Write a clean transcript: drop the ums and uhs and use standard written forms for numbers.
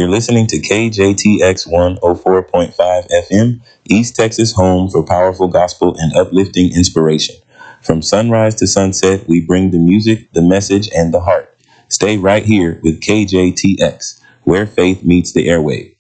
You're listening to KJTX 104.5 FM, East Texas home for powerful gospel and uplifting inspiration. From sunrise to sunset, we bring the music, the message, and the heart. Stay right here with KJTX, where faith meets the airwave.